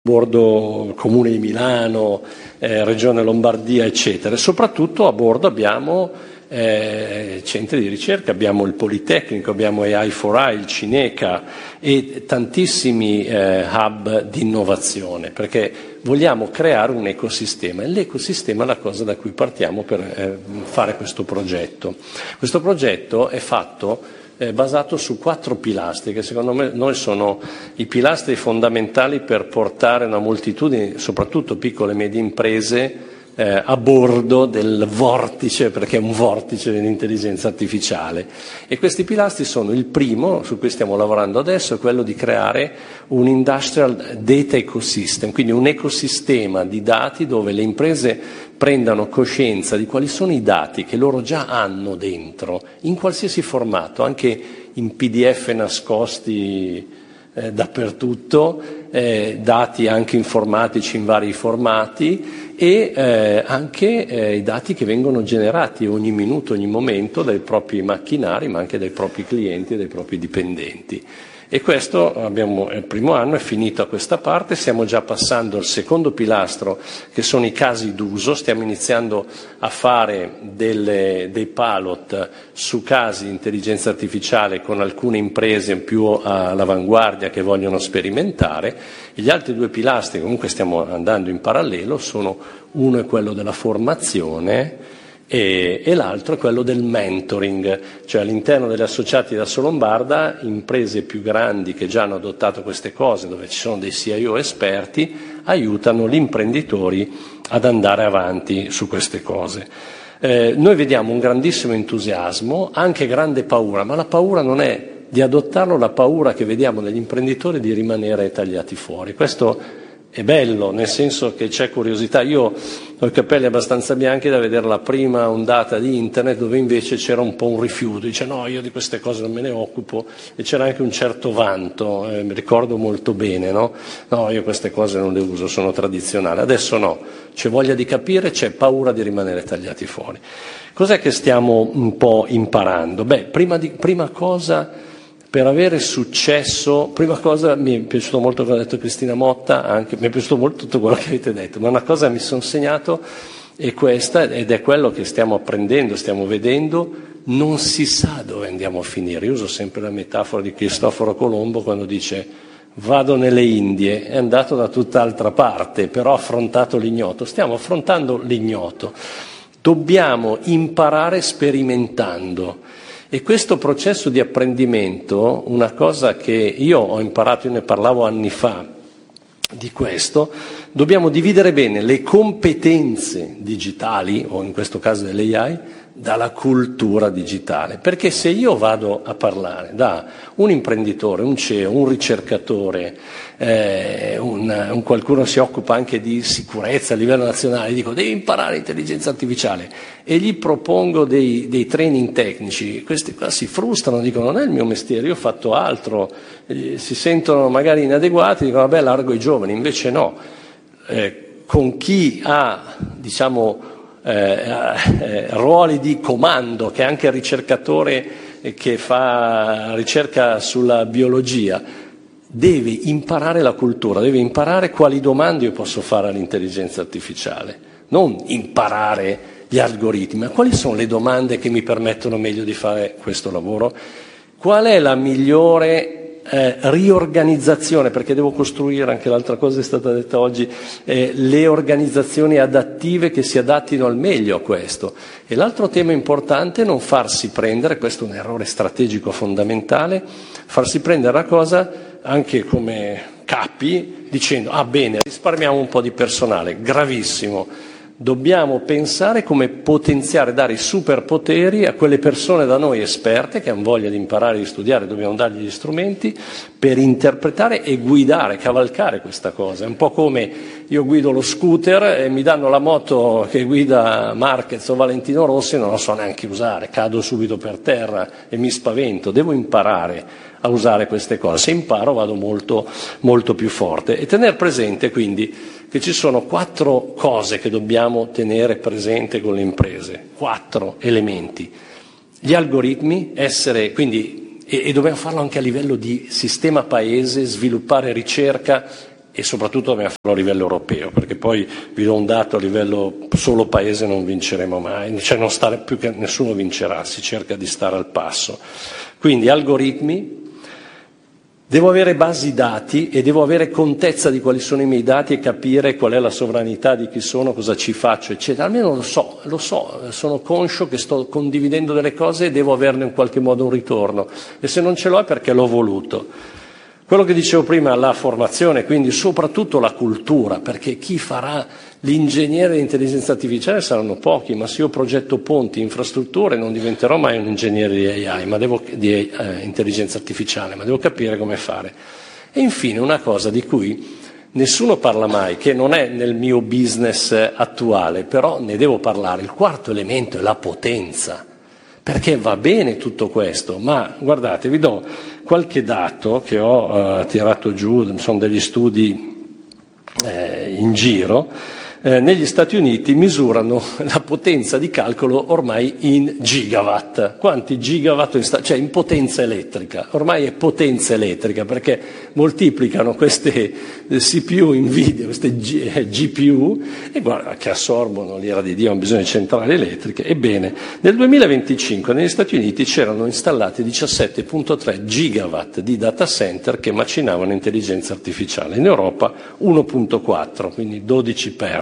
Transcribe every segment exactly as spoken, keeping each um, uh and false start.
bordo Comune di Milano, eh, Regione Lombardia, eccetera. E soprattutto a bordo abbiamo eh, centri di ricerca, abbiamo il Politecnico, abbiamo A I for I, il Cineca e tantissimi eh, hub di innovazione, perché vogliamo creare un ecosistema e l'ecosistema è la cosa da cui partiamo per eh, fare questo progetto. Questo progetto è fatto eh, basato su quattro pilastri che secondo me noi sono i pilastri fondamentali per portare una moltitudine, soprattutto piccole e medie imprese, Eh, a bordo del vortice, perché è un vortice dell'intelligenza artificiale. E questi pilastri sono: il primo, su cui stiamo lavorando adesso, è quello di creare un industrial data ecosystem, quindi un ecosistema di dati dove le imprese prendano coscienza di quali sono i dati che loro già hanno dentro, in qualsiasi formato, anche in P D F nascosti eh, dappertutto, eh, dati anche informatici in vari formati, e eh, anche eh, i dati che vengono generati ogni minuto, ogni momento dai propri macchinari, ma anche dai propri clienti e dai propri dipendenti. E questo abbiamo, il primo anno è finito a questa parte, stiamo già passando al secondo pilastro, che sono i casi d'uso. Stiamo iniziando a fare delle, dei pilot su casi di intelligenza artificiale con alcune imprese più all'avanguardia che vogliono sperimentare. E gli altri due pilastri, comunque stiamo andando in parallelo, sono: uno è quello della formazione e, e l'altro è quello del mentoring, cioè all'interno delle associati da Solombarda, imprese più grandi che già hanno adottato queste cose, dove ci sono dei C I O esperti, aiutano gli imprenditori ad andare avanti su queste cose. Eh, noi vediamo un grandissimo entusiasmo, anche grande paura, ma la paura non è di adottarlo, la paura che vediamo negli imprenditori di rimanere tagliati fuori. Questo è bello, nel senso che c'è curiosità. Io ho i capelli abbastanza bianchi da vedere la prima ondata di internet, dove invece c'era un po' un rifiuto, dice no, io di queste cose non me ne occupo, e c'era anche un certo vanto, eh, mi ricordo molto bene, no? No, io queste cose non le uso, sono tradizionali. Adesso no, c'è voglia di capire, c'è paura di rimanere tagliati fuori. Cos'è che stiamo un po' imparando? Beh, prima, di, prima cosa, per avere successo, prima cosa mi è piaciuto molto quello che ha detto Cristina Motta, anche mi è piaciuto molto tutto quello che avete detto, ma una cosa mi sono segnato è questa, ed è quello che stiamo apprendendo, stiamo vedendo: non si sa dove andiamo a finire. Io uso sempre la metafora di Cristoforo Colombo quando dice: vado nelle Indie, è andato da tutt'altra parte, però ha affrontato l'ignoto. Stiamo affrontando l'ignoto, dobbiamo imparare sperimentando. E questo processo di apprendimento, una cosa che io ho imparato, io ne parlavo anni fa di questo, dobbiamo dividere bene le competenze digitali, o in questo caso dell'A I, dalla cultura digitale. Perché se io vado a parlare da un imprenditore, un C E O, un ricercatore, eh, un, un qualcuno che si occupa anche di sicurezza a livello nazionale, dico devi imparare intelligenza artificiale, e gli propongo dei, dei training tecnici, questi qua si frustrano, dicono non è il mio mestiere, io ho fatto altro, eh, si sentono magari inadeguati, dicono vabbè largo i giovani. Invece no, eh, con chi ha, diciamo, Eh, eh, ruoli di comando, che è anche il ricercatore eh, che fa ricerca sulla biologia, deve imparare la cultura, deve imparare quali domande io posso fare all'intelligenza artificiale, non imparare gli algoritmi, ma quali sono le domande che mi permettono meglio di fare questo lavoro, qual è la migliore Eh, riorganizzazione, perché devo costruire, anche l'altra cosa è stata detta oggi, eh, le organizzazioni adattive che si adattino al meglio a questo. E l'altro tema importante è non farsi prendere, questo è un errore strategico fondamentale, farsi prendere la cosa anche come capi dicendo ah bene, risparmiamo un po' di personale, gravissimo. Dobbiamo pensare come potenziare, dare i superpoteri a quelle persone da noi esperte che hanno voglia di imparare e di studiare, dobbiamo dargli gli strumenti per interpretare e guidare, cavalcare questa cosa. È un po' come io guido lo scooter e mi danno la moto che guida Marquez o Valentino Rossi e non la so neanche usare, cado subito per terra e mi spavento. Devo imparare a usare queste cose. Se imparo vado molto, molto più forte. E tener presente quindi che ci sono quattro cose che dobbiamo tenere presente con le imprese, quattro elementi. Gli algoritmi, essere quindi, e, e dobbiamo farlo anche a livello di sistema paese, sviluppare ricerca e soprattutto dobbiamo farlo a livello europeo, perché poi vi do un dato: a livello solo paese non vinceremo mai, cioè non stare, più che nessuno vincerà, si cerca di stare al passo. Quindi algoritmi, devo avere basi dati e devo avere contezza di quali sono i miei dati e capire qual è la sovranità di chi sono, cosa ci faccio, eccetera. Almeno lo so, lo so, sono conscio che sto condividendo delle cose e devo averne in qualche modo un ritorno. E se non ce l'ho è perché l'ho voluto. Quello che dicevo prima, la formazione, quindi soprattutto la cultura, perché chi farà l'ingegnere di intelligenza artificiale saranno pochi, ma se io progetto ponti, infrastrutture, non diventerò mai un ingegnere di A I, ma devo, di eh, intelligenza artificiale, ma devo capire come fare. E infine una cosa di cui nessuno parla mai, che non è nel mio business attuale, però ne devo parlare. Il quarto elemento è la potenza. Perché va bene tutto questo, ma guardate, vi do qualche dato che ho eh, tirato giù, sono degli studi eh, in giro. Eh, negli Stati Uniti misurano la potenza di calcolo ormai in gigawatt. Quanti gigawatt in sta- cioè in potenza elettrica? Ormai è potenza elettrica, perché moltiplicano queste C P U Nvidia, queste G- eh, G P U, e guarda che assorbono l'ira di Dio, hanno bisogno di centrali elettriche. Ebbene, nel duemilaventicinque negli Stati Uniti c'erano installati diciassette virgola tre gigawatt di data center che macinavano intelligenza artificiale. In Europa uno virgola quattro, quindi dodici per.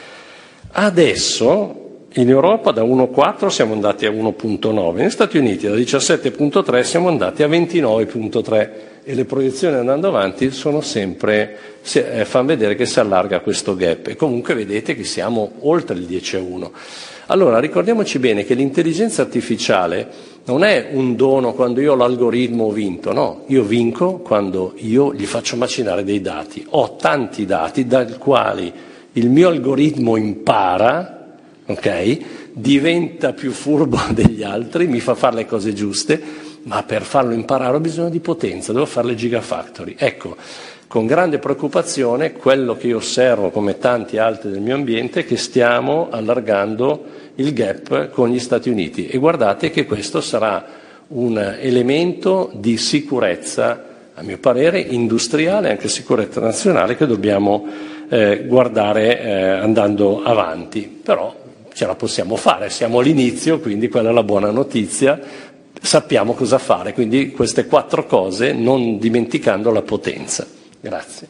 Adesso in Europa da uno virgola quattro siamo andati a uno virgola nove, negli Stati Uniti da diciassette virgola tre siamo andati a ventinove virgola tre, e le proiezioni andando avanti sono sempre, eh, fanno vedere che si allarga questo gap, e comunque vedete che siamo oltre il dieci a uno. Allora ricordiamoci bene che l'intelligenza artificiale non è un dono quando io ho l'algoritmo ho vinto, no, io vinco quando io gli faccio macinare dei dati, ho tanti dati dai quali il mio algoritmo impara, ok? Diventa più furbo degli altri, mi fa fare le cose giuste, ma per farlo imparare ho bisogno di potenza, devo fare le gigafactory. Ecco, con grande preoccupazione quello che io osservo, come tanti altri del mio ambiente, è che stiamo allargando il gap con gli Stati Uniti, e guardate che questo sarà un elemento di sicurezza, a mio parere, industriale e anche sicurezza nazionale, che dobbiamo Eh, guardare eh, andando avanti. Però ce la possiamo fare, siamo all'inizio, quindi quella è la buona notizia, sappiamo cosa fare, quindi queste quattro cose, non dimenticando la potenza. Grazie.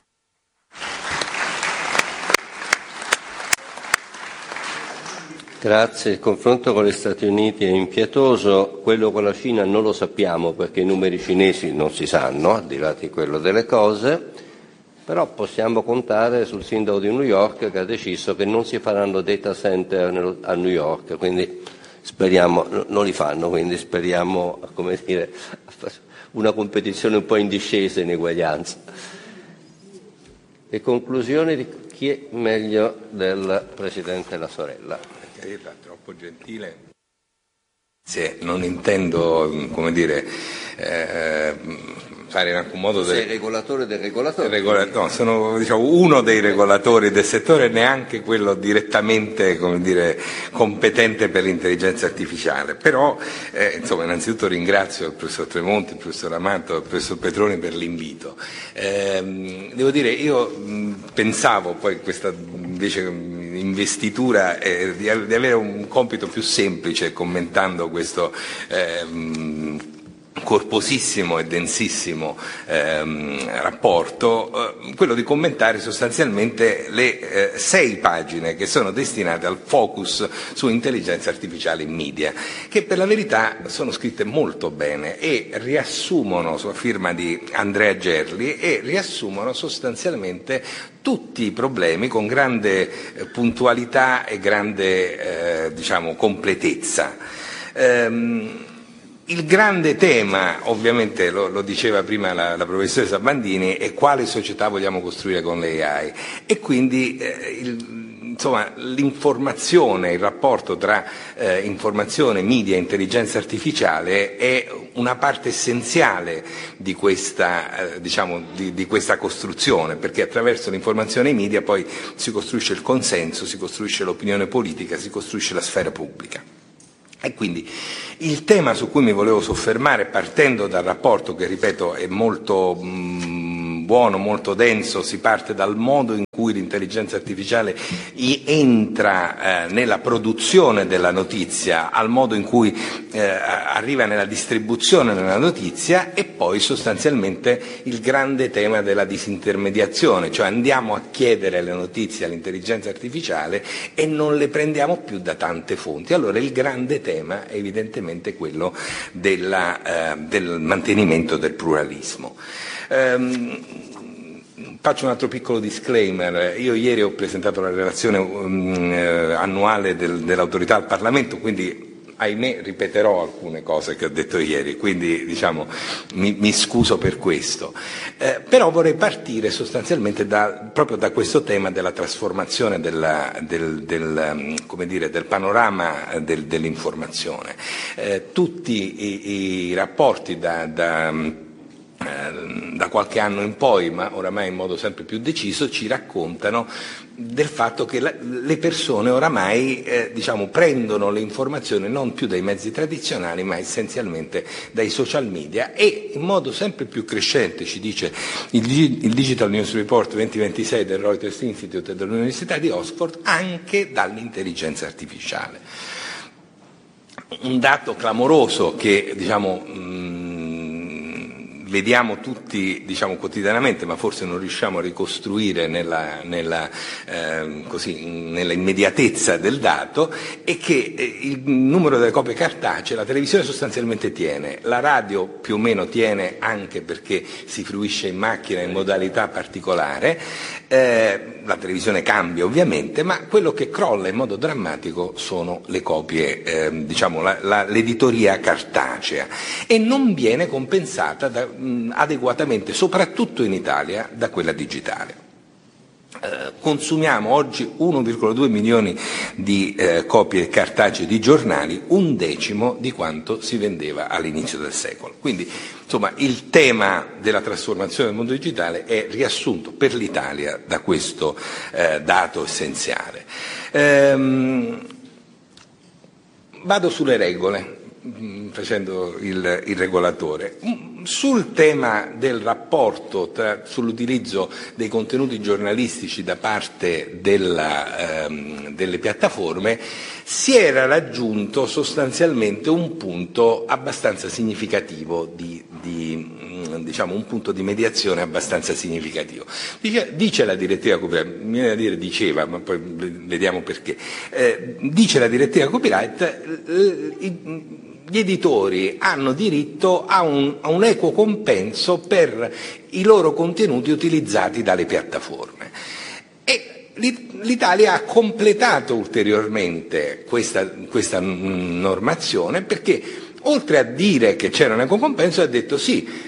Grazie. Il confronto con gli Stati Uniti è impietoso, quello con la Cina non lo sappiamo perché i numeri cinesi non si sanno, al di là di quello delle cose. Però possiamo contare sul sindaco di New York che ha deciso che non si faranno data center a New York, quindi speriamo, non li fanno, quindi speriamo, come dire, una competizione un po' in discesa, in eguaglianza. Le conclusioni di chi è meglio del Presidente La Sorella? Era troppo gentile. Se non intendo, come dire, eh, fare in alcun modo sei del... regolatore del regolatore? Regola... No, sono diciamo, uno dei regolatori del settore, neanche quello direttamente, come dire, competente per l'intelligenza artificiale. Però, eh, insomma, innanzitutto ringrazio il professor Tremonti, il professor Amato, il professor Petroni per l'invito. Eh, devo dire, io mh, pensavo poi questa invece investitura eh, di, di avere un compito più semplice commentando questo eh, corposissimo e densissimo ehm, rapporto, eh, quello di commentare sostanzialmente le eh, sei pagine che sono destinate al focus su intelligenza artificiale in media, che per la verità sono scritte molto bene e riassumono, su firma di Andrea Gerli, e riassumono sostanzialmente tutti i problemi con grande eh, puntualità e grande eh, diciamo completezza. Ehm, Il grande tema, ovviamente lo, lo diceva prima la, la professoressa Bandini, è quale società vogliamo costruire con l'A I, e quindi eh, il, insomma, l'informazione, il rapporto tra eh, informazione, media e intelligenza artificiale è una parte essenziale di questa, eh, diciamo, di, di questa costruzione, perché attraverso l'informazione e i media poi si costruisce il consenso, si costruisce l'opinione politica, si costruisce la sfera pubblica. E quindi il tema su cui mi volevo soffermare, partendo dal rapporto che, ripeto, è molto mh, buono, molto denso, si parte dal modo in cui l'intelligenza artificiale entra eh, nella produzione della notizia, al modo in cui eh, arriva nella distribuzione della notizia, e poi sostanzialmente il grande tema della disintermediazione, cioè andiamo a chiedere le notizie all'intelligenza artificiale e non le prendiamo più da tante fonti. Allora il grande tema è evidentemente quello della, eh, del mantenimento del pluralismo. Um, Faccio un altro piccolo disclaimer. Io ieri ho presentato la relazione um, eh, annuale del, dell'autorità al Parlamento, quindi ahimè ripeterò alcune cose che ho detto ieri, quindi diciamo mi, mi scuso per questo. Eh, però vorrei partire sostanzialmente da, proprio da questo tema della trasformazione della, del, del, come dire, del panorama del, dell'informazione. Eh, tutti i, i rapporti da, da da qualche anno in poi, ma oramai in modo sempre più deciso, ci raccontano del fatto che la, le persone oramai eh, diciamo, prendono le informazioni non più dai mezzi tradizionali, ma essenzialmente dai social media, e in modo sempre più crescente, ci dice il, il Digital News Report duemilaventisei del Reuters Institute e dell'Università di Oxford, anche dall'intelligenza artificiale. Un dato clamoroso che diciamo mh, vediamo tutti diciamo, quotidianamente, ma forse non riusciamo a ricostruire nella, nella, eh, così, nella immediatezza del dato, è che eh, il numero delle copie cartacee la televisione sostanzialmente tiene, la radio più o meno tiene, anche perché si fruisce in macchina in modalità particolare, eh, la televisione cambia ovviamente, ma quello che crolla in modo drammatico sono le copie, eh, diciamo la, la, l'editoria cartacea, e non viene compensata da adeguatamente, soprattutto in Italia, da quella digitale. Eh, consumiamo oggi uno virgola due milioni di eh, copie cartacee di giornali, un decimo di quanto si vendeva all'inizio del secolo. Quindi, insomma, il tema della trasformazione del mondo digitale è riassunto per l'Italia da questo eh, dato essenziale. Ehm, vado sulle regole, facendo il, il regolatore. Sul tema del rapporto tra, sull'utilizzo dei contenuti giornalistici da parte della, ehm, delle piattaforme si era raggiunto sostanzialmente un punto abbastanza significativo di, di diciamo un punto di mediazione abbastanza significativo. Dice, dice la direttiva copyright, mi viene da dire diceva, ma poi vediamo perché, eh, dice la direttiva copyright, eh, i, gli editori hanno diritto a un, a un equo compenso per i loro contenuti utilizzati dalle piattaforme. E l'Italia ha completato ulteriormente questa, questa normazione, perché oltre a dire che c'era un equo compenso ha detto sì,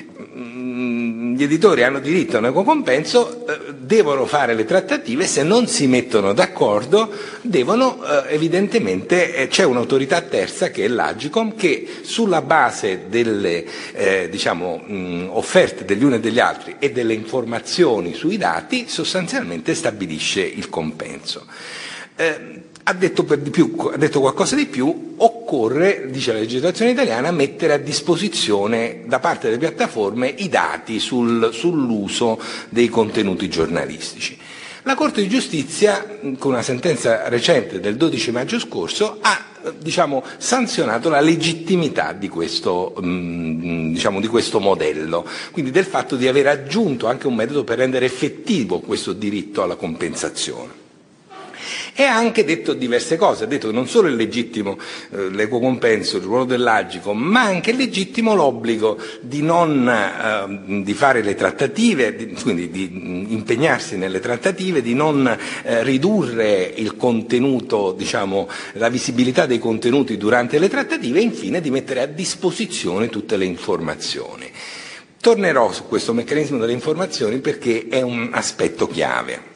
gli editori hanno diritto a un equo compenso, eh, devono fare le trattative, se non si mettono d'accordo devono eh, evidentemente eh, c'è un'autorità terza che è l'Agcom, che sulla base delle eh, diciamo, mh, offerte degli uni e degli altri e delle informazioni sui dati sostanzialmente stabilisce il compenso. Eh, Ha detto, per di più, ha detto qualcosa di più, occorre, dice la legislazione italiana, mettere a disposizione da parte delle piattaforme i dati sul, sull'uso dei contenuti giornalistici. La Corte di Giustizia, con una sentenza recente del dodici maggio scorso, ha diciamo, sanzionato la legittimità di questo, mh, diciamo, di questo modello, quindi del fatto di aver aggiunto anche un metodo per rendere effettivo questo diritto alla compensazione. E ha anche detto diverse cose, ha detto che non solo è legittimo eh, l'equo compenso, il ruolo dell'Agcom, ma anche è legittimo l'obbligo di non eh, di fare le trattative, di, quindi di mh, impegnarsi nelle trattative, di non eh, ridurre il contenuto, diciamo, la visibilità dei contenuti durante le trattative, e infine di mettere a disposizione tutte le informazioni. Tornerò su questo meccanismo delle informazioni perché è un aspetto chiave.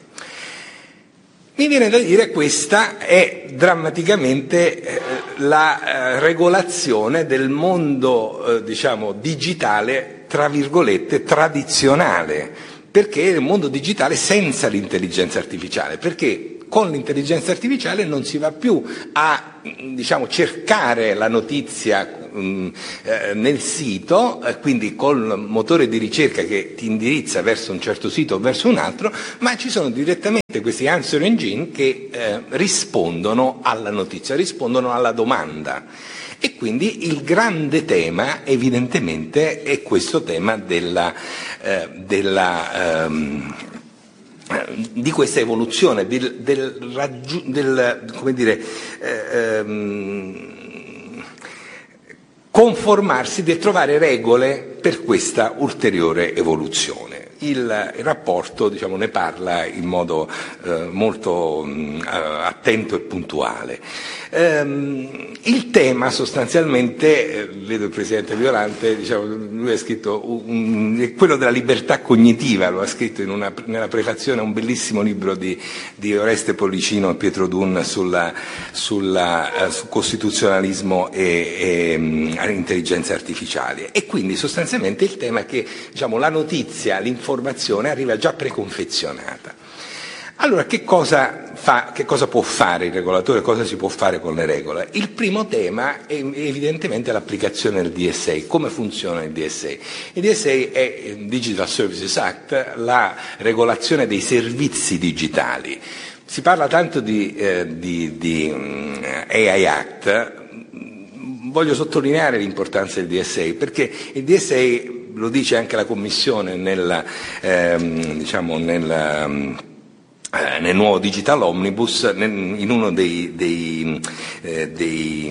Mi viene da dire che questa è drammaticamente eh, la eh, regolazione del mondo eh, diciamo digitale, tra virgolette, tradizionale, perché è il mondo digitale senza l'intelligenza artificiale, perché con l'intelligenza artificiale non si va più a diciamo, cercare la notizia mh, eh, nel sito, eh, quindi col motore di ricerca che ti indirizza verso un certo sito o verso un altro, ma ci sono direttamente questi answer engine che eh, rispondono alla notizia, rispondono alla domanda. E quindi il grande tema evidentemente è questo tema della, eh, della ehm, di questa evoluzione, del, del, raggiu- del come dire, eh, ehm, conformarsi, di trovare regole per questa ulteriore evoluzione. Il, il rapporto, diciamo, ne parla in modo eh, molto mh, attento e puntuale. Ehm, il tema sostanzialmente, eh, vedo il Presidente Violante, diciamo, lui ha scritto un, un, quello della libertà cognitiva, lo ha scritto in una, nella prefazione a un bellissimo libro di, di Oreste Pollicino e Pietro Dunn sulla, sulla, uh, su costituzionalismo e, e um, intelligenze artificiali. E quindi sostanzialmente il tema è che, diciamo, la notizia, l'informazione arriva già preconfezionata. Allora, che cosa fa, che cosa può fare il regolatore, cosa si può fare con le regole? Il primo tema è evidentemente l'applicazione del D S A. Come funziona il D S A? Il D S A è il Digital Services Act, la regolazione dei servizi digitali. Si parla tanto di, eh, di, di um, A I Act. Voglio sottolineare l'importanza del D S A, perché il D S A, lo dice anche la Commissione nel, ehm, diciamo, nel, um, eh, nel nuovo Digital Omnibus, nel, in uno dei, dei, eh, dei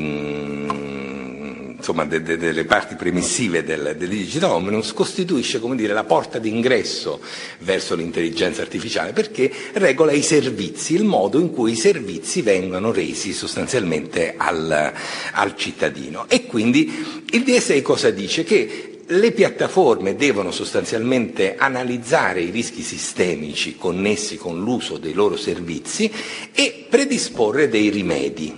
mh, insomma, de, de, delle parti premissive del, del Digital Omnibus, costituisce, come dire, la porta d'ingresso verso l'intelligenza artificiale, perché regola i servizi, il modo in cui i servizi vengono resi sostanzialmente al, al cittadino. E quindi il D S A cosa dice? Che le piattaforme devono sostanzialmente analizzare i rischi sistemici connessi con l'uso dei loro servizi e predisporre dei rimedi.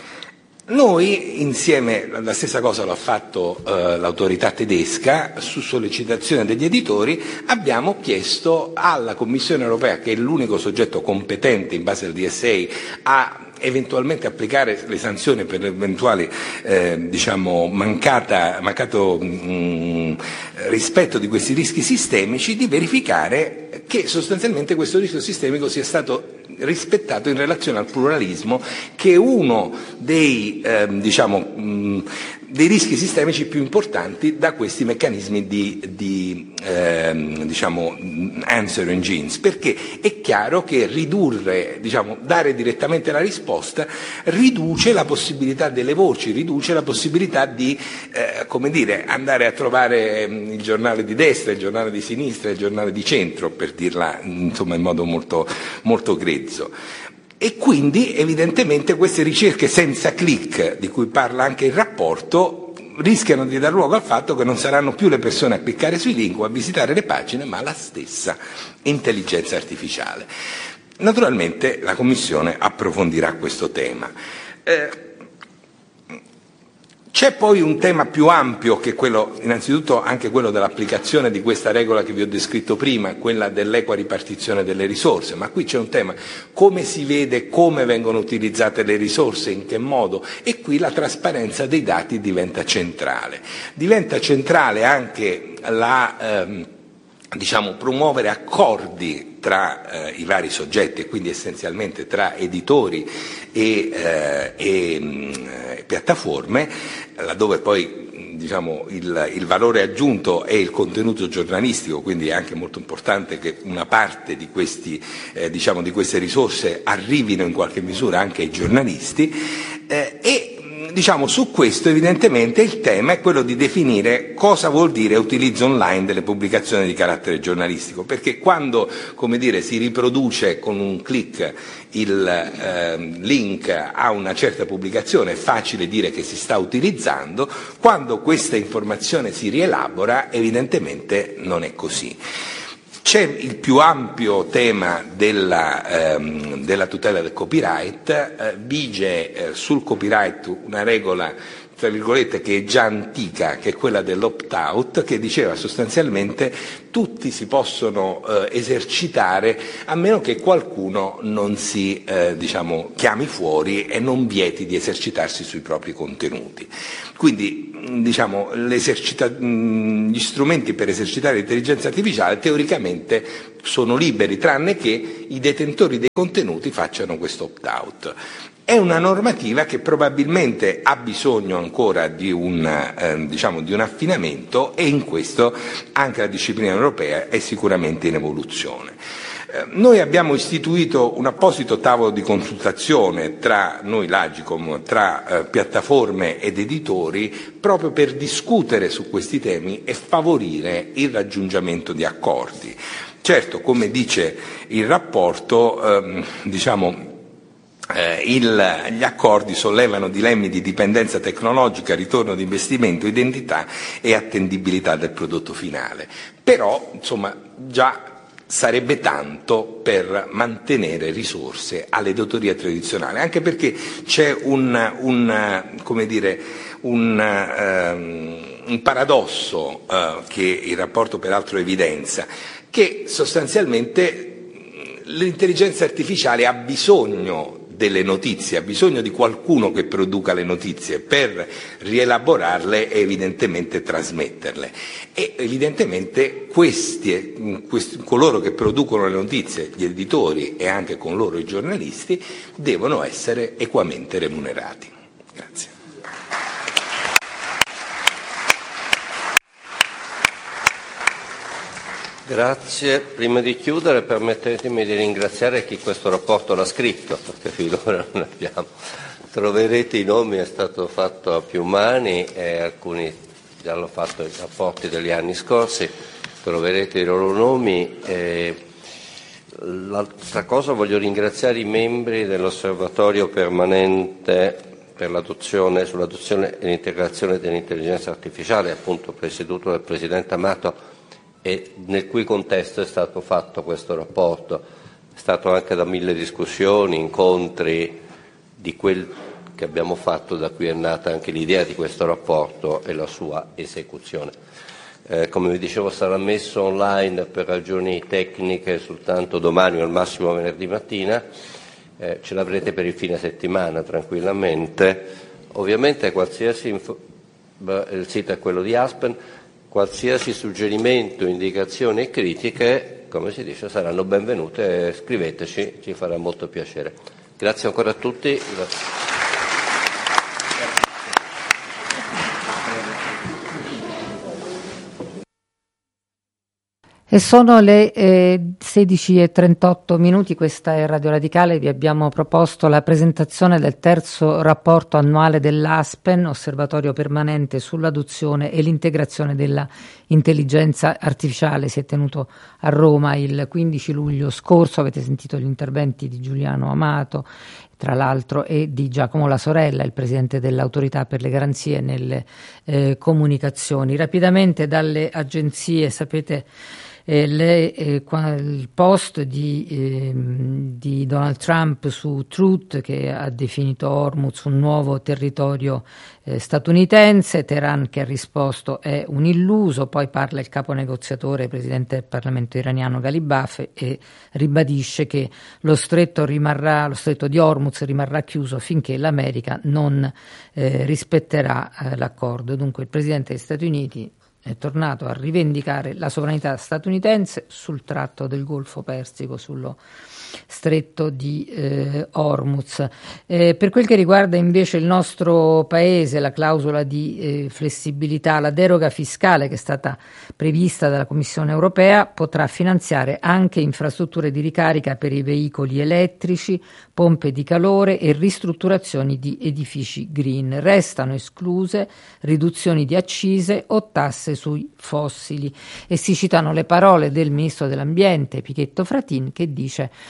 Noi insieme, la stessa cosa l'ha fatto eh, l'autorità tedesca, su sollecitazione degli editori, abbiamo chiesto alla Commissione europea, che è l'unico soggetto competente in base al D S A a eventualmente applicare le sanzioni per eventuali eh, diciamo mancata, mancato mh, rispetto di questi rischi sistemici, di verificare che sostanzialmente questo rischio sistemico sia stato rispettato in relazione al pluralismo, che è uno dei, eh, diciamo, mh, dei rischi sistemici più importanti da questi meccanismi di, di eh, diciamo, answer engines, perché è chiaro che ridurre, diciamo, dare direttamente la risposta riduce la possibilità delle voci, riduce la possibilità di eh, come dire, andare a trovare mh, il giornale di destra, il giornale di sinistra, il giornale di centro, per dirla insomma in modo molto, molto grezzo. E quindi evidentemente queste ricerche senza click, di cui parla anche il rapporto, rischiano di dar luogo al fatto che non saranno più le persone a cliccare sui link o a visitare le pagine, ma la stessa intelligenza artificiale. Naturalmente la Commissione approfondirà questo tema. Eh, C'è poi un tema più ampio, che è quello, innanzitutto anche quello dell'applicazione di questa regola che vi ho descritto prima, quella dell'equa ripartizione delle risorse, ma qui c'è un tema: come si vede, come vengono utilizzate le risorse, in che modo, e qui la trasparenza dei dati diventa centrale. Diventa centrale anche la ehm, diciamo, promuovere accordi tra eh, i vari soggetti, e quindi essenzialmente tra editori e, eh, e mh, piattaforme, laddove poi diciamo, il, il valore aggiunto è il contenuto giornalistico, quindi è anche molto importante che una parte di, questi, eh, diciamo, di queste risorse arrivino in qualche misura anche ai giornalisti, eh, e diciamo, su questo evidentemente il tema è quello di definire cosa vuol dire utilizzo online delle pubblicazioni di carattere giornalistico, perché quando, come dire, si riproduce con un click il eh, link a una certa pubblicazione è facile dire che si sta utilizzando, quando questa informazione si rielabora evidentemente non è così. C'è il più ampio tema della, ehm, della tutela del copyright, eh, vige eh, sul copyright una regola tra virgolette, che è già antica, che è quella dell'opt-out, che diceva sostanzialmente tutti si possono eh, esercitare a meno che qualcuno non si eh, diciamo, chiami fuori e non vieti di esercitarsi sui propri contenuti. Quindi diciamo, gli strumenti per esercitare l'intelligenza artificiale teoricamente sono liberi, tranne che i detentori dei contenuti facciano questo opt-out. È una normativa che probabilmente ha bisogno ancora di un, eh, diciamo, di un affinamento, e in questo anche la disciplina europea è sicuramente in evoluzione. Eh, noi abbiamo istituito un apposito tavolo di consultazione tra noi l'Agicom, tra eh, piattaforme ed editori, proprio per discutere su questi temi e favorire il raggiungimento di accordi. Certo, come dice il rapporto, ehm, diciamo, Eh, il, gli accordi sollevano dilemmi di dipendenza tecnologica, ritorno di investimento, identità e attendibilità del prodotto finale. Però, insomma, già sarebbe tanto per mantenere risorse alle editorie tradizionali, anche perché c'è un, un come dire, un, um, un paradosso uh, che il rapporto peraltro evidenzia, che sostanzialmente l'intelligenza artificiale ha bisogno delle notizie, ha bisogno di qualcuno che produca le notizie per rielaborarle e evidentemente trasmetterle. E evidentemente questi, questi, coloro che producono le notizie, gli editori e anche con loro i giornalisti, devono essere equamente remunerati. Grazie. Grazie. Prima di chiudere, permettetemi di ringraziare chi questo rapporto l'ha scritto, perché finora non abbiamo. Troverete i nomi, è stato fatto a più mani e alcuni già hanno fatto i rapporti degli anni scorsi, troverete i loro nomi. E l'altra cosa, voglio ringraziare i membri dell'Osservatorio permanente per l'adozione, sull'adozione e l'integrazione dell'intelligenza artificiale, appunto presieduto dal Presidente Amato, e nel cui contesto è stato fatto questo rapporto. È stato anche da mille discussioni, incontri di quel che abbiamo fatto, da cui è nata anche l'idea di questo rapporto e la sua esecuzione. Eh, come vi dicevo, sarà messo online per ragioni tecniche soltanto domani o al massimo venerdì mattina, eh, ce l'avrete per il fine settimana tranquillamente. Ovviamente qualsiasi info- beh, il sito è quello di Aspen. Qualsiasi suggerimento, indicazioni e critiche, come si dice, saranno benvenute, scriveteci, ci farà molto piacere. Grazie ancora a tutti. Grazie. E sono le eh, sedici e trentotto minuti, questa è Radio Radicale, vi abbiamo proposto la presentazione del terzo rapporto annuale dell'Aspen, Osservatorio Permanente sull'adozione e l'integrazione della intelligenza artificiale. Si è tenuto a Roma il quindici luglio scorso, avete sentito gli interventi di Giuliano Amato, tra l'altro, e di Giacomo La Sorella, il presidente dell'Autorità per le garanzie nelle eh, comunicazioni. Rapidamente dalle agenzie, sapete, Eh, le, eh, qua, il post di, eh, di Donald Trump su Truth, che ha definito Hormuz un nuovo territorio eh, statunitense, Teheran che ha risposto è un illuso, poi parla il capo negoziatore, presidente del Parlamento iraniano Ghalibaf, e ribadisce che lo stretto rimarrà, lo stretto di Hormuz rimarrà chiuso finché l'America non eh, rispetterà eh, l'accordo. Dunque il presidente degli Stati Uniti è tornato a rivendicare la sovranità statunitense sul tratto del Golfo Persico, sullo stretto di eh, Hormuz. Eh, per quel che riguarda invece il nostro paese, la clausola di eh, flessibilità, la deroga fiscale che è stata prevista dalla Commissione europea potrà finanziare anche infrastrutture di ricarica per i veicoli elettrici, pompe di calore e ristrutturazioni di edifici green. Restano escluse riduzioni di accise o tasse sui fossili, e si citano le parole del ministro dell'Ambiente Pichetto Fratin, che dice: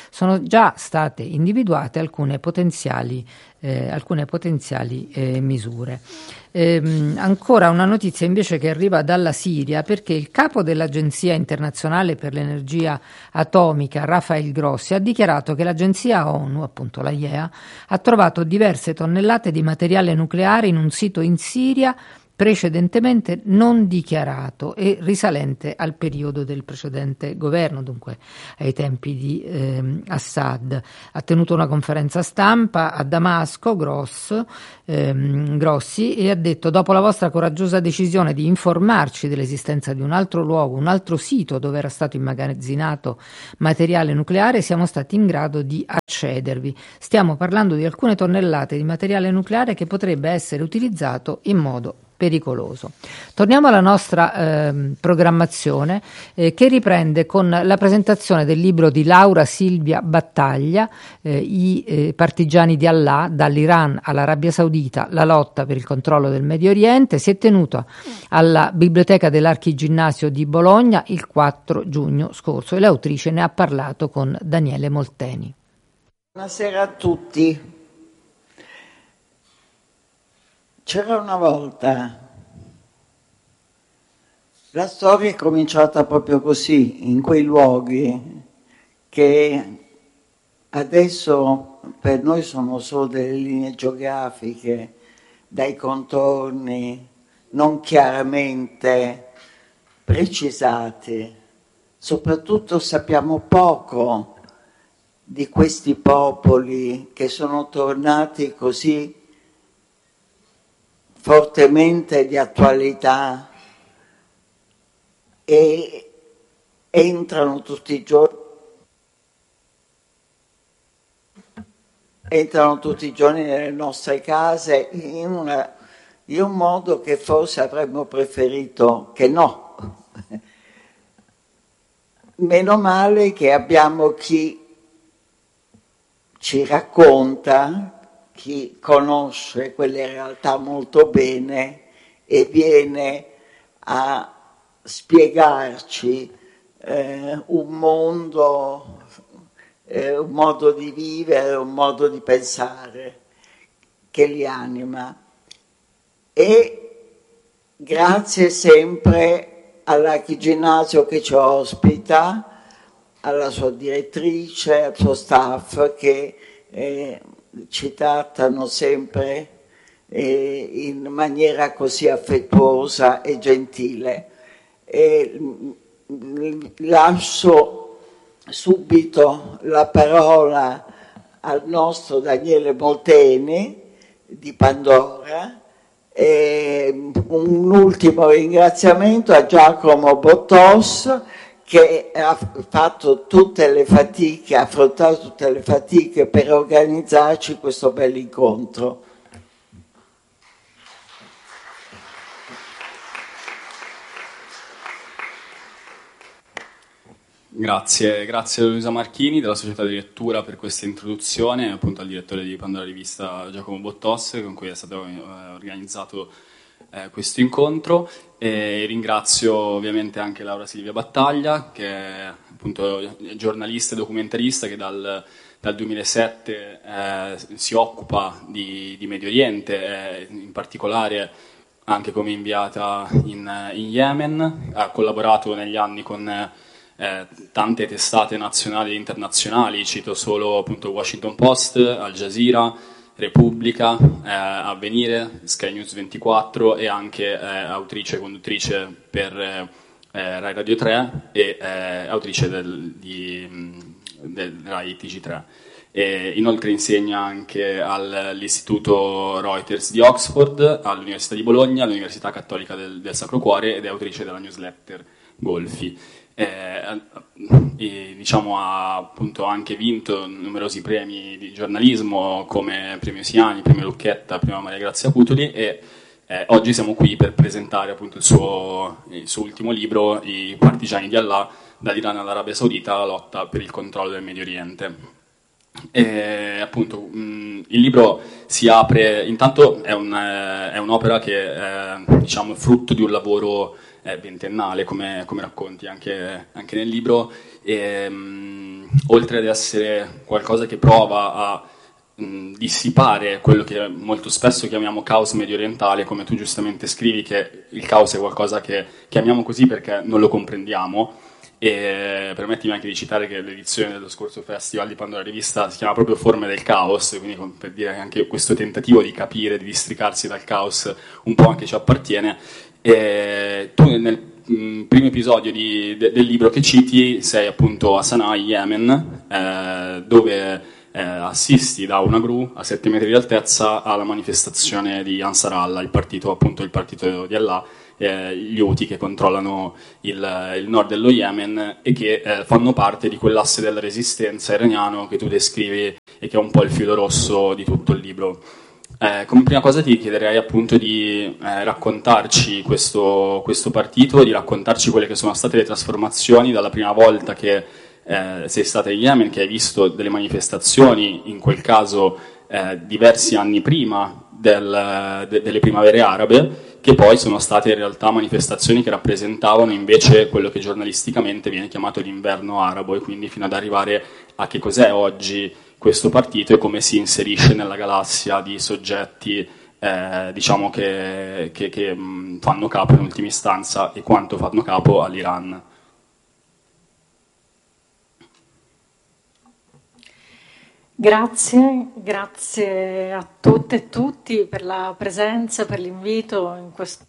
sono già state individuate alcune potenziali, eh, alcune potenziali eh, misure. Ehm, ancora una notizia invece che arriva dalla Siria, perché il capo dell'Agenzia internazionale per l'energia atomica, Rafael Grossi, ha dichiarato che l'agenzia ONU, appunto la I E A, ha trovato diverse tonnellate di materiale nucleare in un sito in Siria precedentemente non dichiarato e risalente al periodo del precedente governo, dunque ai tempi di eh, Assad. Ha tenuto una conferenza stampa a Damasco, Gross, ehm, Grossi, e ha detto: dopo la vostra coraggiosa decisione di informarci dell'esistenza di un altro luogo, un altro sito dove era stato immagazzinato materiale nucleare, siamo stati in grado di accedervi. Stiamo parlando di alcune tonnellate di materiale nucleare che potrebbe essere utilizzato in modo pericoloso. Torniamo alla nostra eh, programmazione eh, che riprende con la presentazione del libro di Laura Silvia Battaglia, eh, I eh, partigiani di Allah, dall'Iran all'Arabia Saudita, la lotta per il controllo del Medio Oriente. Si è tenuta alla Biblioteca dell'Archiginnasio di Bologna il quattro giugno scorso e l'autrice ne ha parlato con Daniele Molteni. Buonasera a tutti. C'era una volta, la storia è cominciata proprio così, in quei luoghi che adesso per noi sono solo delle linee geografiche, dai contorni non chiaramente precisati. Soprattutto sappiamo poco di questi popoli che sono tornati così fortemente di attualità e entrano tutti i giorni entrano tutti i giorni nelle nostre case in, una, in un modo che forse avremmo preferito che no. Meno male che abbiamo chi ci racconta, chi conosce quelle realtà molto bene e viene a spiegarci eh, un mondo, eh, un modo di vivere, un modo di pensare che li anima. E grazie sempre all'Archiginnasio che ci ospita, alla sua direttrice, al suo staff che eh, ci trattano sempre eh, in maniera così affettuosa e gentile. E lascio subito la parola al nostro Daniele Molteni di Pandora e un ultimo ringraziamento a Giacomo Bottos che ha fatto tutte le fatiche, ha affrontato tutte le fatiche per organizzarci questo bell'incontro. Grazie, grazie a Luisa Marchini della Società di Lettura per questa introduzione, e appunto al direttore di Pandora Rivista Giacomo Bottos con cui è stato eh, organizzato eh, questo incontro. E ringrazio ovviamente anche Laura Silvia Battaglia, che è appunto giornalista e documentarista che dal, dal duemilasette eh, si occupa di, di Medio Oriente, eh, in particolare anche come inviata in, in Yemen. Ha collaborato negli anni con eh, tante testate nazionali e internazionali, cito solo appunto Washington Post, Al Jazeera, Repubblica, eh, Avvenire, Sky News ventiquattro e anche eh, autrice e conduttrice per eh, Rai Radio tre e eh, autrice del, di, del Rai T G tre. E inoltre insegna anche all'Istituto Reuters di Oxford, all'Università di Bologna, all'Università Cattolica del, del Sacro Cuore ed è autrice della newsletter Golfi. Eh, e, diciamo, ha appunto anche vinto numerosi premi di giornalismo come Premio Siani, Premio Lucchetta, Premio Maria Grazia Cutuli e eh, oggi siamo qui per presentare appunto il suo, il suo ultimo libro, I partigiani di Allah, dall'Iran all'Arabia Saudita, la lotta per il controllo del Medio Oriente. E, appunto mh, il libro si apre, intanto è, un, è un'opera che è diciamo, frutto di un lavoro eh, ventennale, come, come racconti anche, anche nel libro, e, mh, oltre ad essere qualcosa che prova a mh, dissipare quello che molto spesso chiamiamo caos medio orientale, come tu giustamente scrivi, che il caos è qualcosa che chiamiamo così perché non lo comprendiamo, e permettimi anche di citare che l'edizione dello scorso Festival di Pandora Rivista si chiama proprio Forme del Caos, quindi per dire che anche questo tentativo di capire, di districarsi dal caos un po' anche ci appartiene. E tu nel mh, primo episodio di, de, del libro che citi sei appunto a Sana'a, Yemen, eh, dove eh, assisti da una gru a sette metri di altezza alla manifestazione di Ansar Allah, il partito, appunto il partito di Allah, eh, gli Houthi che controllano il, il nord dello Yemen e che eh, fanno parte di quell'asse della resistenza iraniano che tu descrivi e che è un po' il filo rosso di tutto il libro. Eh, come prima cosa ti chiederei appunto di eh, raccontarci questo, questo partito, di raccontarci quelle che sono state le trasformazioni dalla prima volta che eh, sei stata in Yemen, che hai visto delle manifestazioni, in quel caso eh, diversi anni prima del, de, delle primavere arabe, che poi sono state in realtà manifestazioni che rappresentavano invece quello che giornalisticamente viene chiamato l'inverno arabo, e quindi fino ad arrivare a che cos'è oggi questo partito e come si inserisce nella galassia di soggetti eh, diciamo che, che, che mh, fanno capo in ultima istanza e quanto fanno capo all'Iran. Grazie, grazie a tutte e tutti per la presenza, per l'invito in questo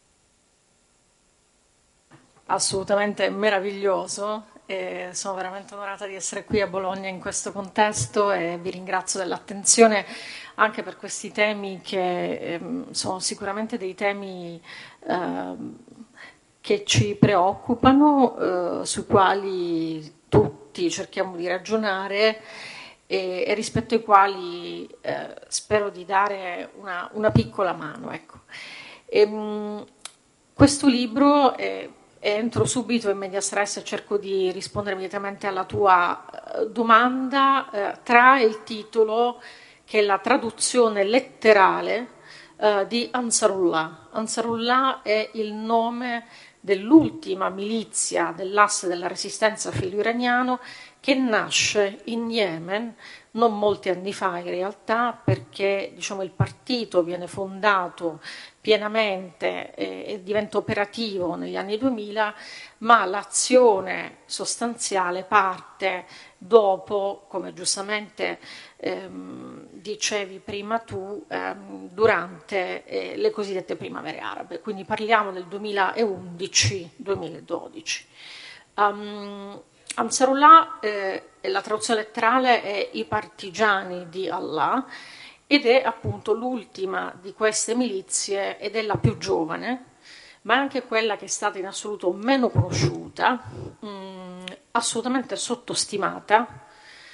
assolutamente meraviglioso. E sono veramente onorata di essere qui a Bologna in questo contesto e vi ringrazio dell'attenzione anche per questi temi che ehm, sono sicuramente dei temi ehm, che ci preoccupano, eh, sui quali tutti cerchiamo di ragionare e, e rispetto ai quali eh, spero di dare una, una piccola mano. Ecco. E, mh, questo libro è Entro subito in medias res e cerco di rispondere immediatamente alla tua eh, domanda. Eh, trae il titolo, che è la traduzione letterale eh, di Ansarullah. Ansarullah è il nome dell'ultima milizia dell'asse della resistenza filo-iraniano che nasce in Yemen non molti anni fa in realtà, perché diciamo, il partito viene fondato pienamente e, e diventa operativo negli anni duemila, ma l'azione sostanziale parte dopo, come giustamente ehm, dicevi prima tu, ehm, durante eh, le cosiddette primavere arabe, quindi parliamo del duemilaundici duemiladodici. Um, Ansarullah, eh, la traduzione letterale è i partigiani di Allah, ed è appunto l'ultima di queste milizie ed è la più giovane, ma anche quella che è stata in assoluto meno conosciuta, mh, assolutamente sottostimata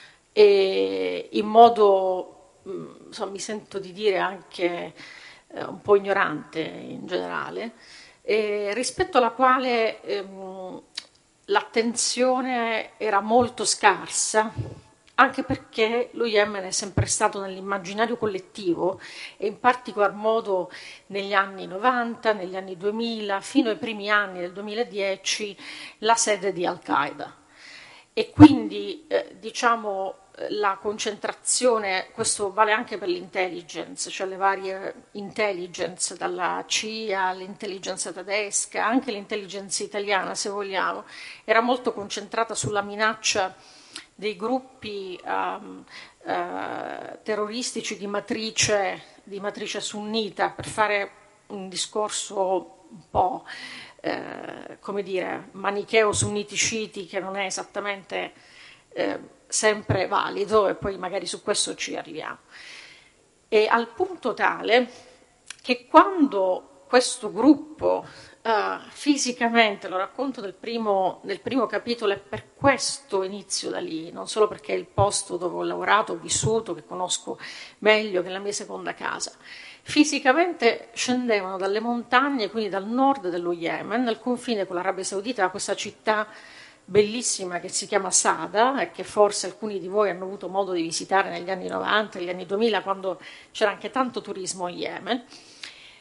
e in modo, mh, insomma, mi sento di dire anche eh, un po' ignorante in generale, e rispetto alla quale ehm, l'attenzione era molto scarsa, anche perché lo Yemen è sempre stato nell'immaginario collettivo e in particolar modo negli anni novanta, negli anni duemila, fino ai primi anni del duemiladieci, la sede di Al-Qaeda. E quindi eh, diciamo la concentrazione, questo vale anche per l'intelligence, cioè le varie intelligence, dalla C I A all'intelligence tedesca, anche l'intelligence italiana se vogliamo, era molto concentrata sulla minaccia dei gruppi um, uh, terroristici di matrice, di matrice sunnita, per fare un discorso un po' eh, come dire manicheo sunniti sciiti, che non è esattamente eh, sempre valido, e poi magari su questo ci arriviamo. E al punto tale che quando questo gruppo Uh, fisicamente, lo racconto nel primo, nel primo capitolo, e per questo inizio da lì, non solo perché è il posto dove ho lavorato, ho vissuto, che conosco meglio, che è la mia seconda casa. Fisicamente scendevano dalle montagne, quindi dal nord dello Yemen, al confine con l'Arabia Saudita, a questa città bellissima che si chiama Sada, e che forse alcuni di voi hanno avuto modo di visitare negli anni novanta, negli anni duemila, quando c'era anche tanto turismo in Yemen.